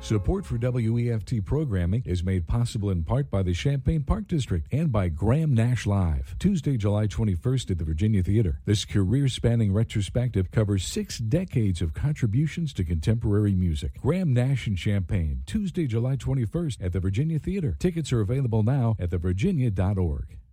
Support for WEFT programming is made possible in part by the Champaign Park District and by Graham Nash Live. Tuesday, July 21st at the Virginia Theater. This career-spanning retrospective covers 6 decades of contributions to contemporary music. Graham Nash and Champaign, Tuesday, July 21st at the Virginia Theater. Tickets are available now at thevirginia.org.